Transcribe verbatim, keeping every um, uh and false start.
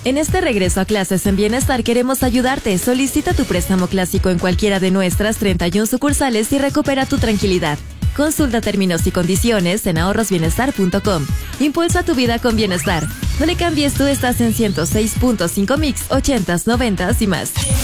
En este regreso a clases en Bienestar queremos ayudarte. Solicita tu préstamo clásico en cualquiera de nuestras treinta y una sucursales y recupera tu tranquilidad. Consulta términos y condiciones en ahorros bienestar punto com. Impulsa tu vida con Bienestar. No le cambies, tú estás en ciento seis punto cinco Mix, ochentas, noventas y más.